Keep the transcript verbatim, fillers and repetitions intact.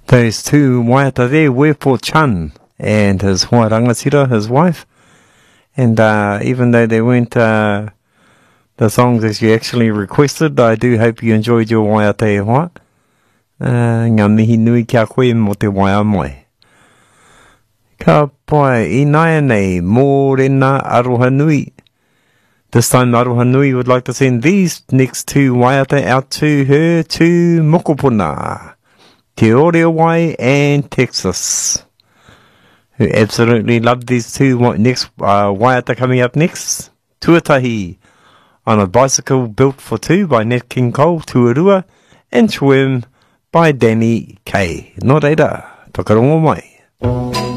Those two waiata there were for Chan and his wife Rangatira, his wife. And uh, even though they weren't uh, the songs that you actually requested, I do hope you enjoyed your waiata e hoa. Uh, ngā mihi nui kia koe mo te waia moe. Ka pai, i nai nei, mō rena aroha nui. This time Aroha Nui would like to send these next two waiata out to her to Mokopuna, Te Orewai and Texas, who absolutely loved these two next uh, waiata coming up next. Tuatahi, on a Bicycle Built for Two by Nat King Cole, Tuarua, and Swim by Danny Kaye. Nō reira, whakarongo mai.